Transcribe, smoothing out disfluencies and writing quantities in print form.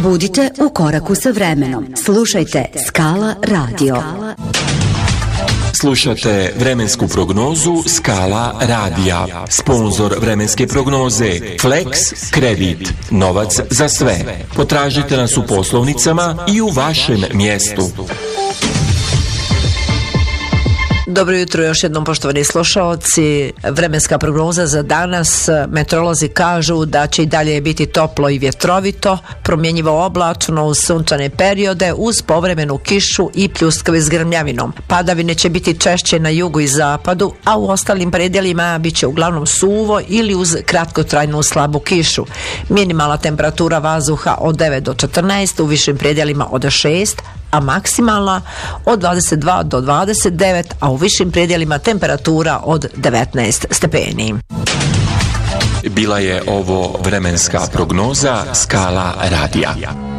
Budite u koraku sa vremenom. Slušajte Skala radio. Slušate vremensku prognozu Skala radija. Sponzor vremenske prognoze Flex Kredit. Novac za sve. Potražite nas u poslovnicama i u vašem mjestu. Dobro jutro još jednom, poštovani slušaoci. Vremenska prognoza za danas. Meteorolozi kažu da će i dalje biti toplo i vjetrovito, promjenjivo oblačno uz sunčane periode uz povremenu kišu i pljuskave s grmljavinom. Padavine će biti češće na jugu i zapadu, a u ostalim predjelima bit će uglavnom suvo ili uz kratkotrajnu slabu kišu. Minimalna temperatura vazduha od 9 do 14, u višim predjelima od 6, a maksimalna od 22 do 29, a u višim predjelima temperatura od 19 stepeni. Bila je ovo vremenska prognoza Skala radija.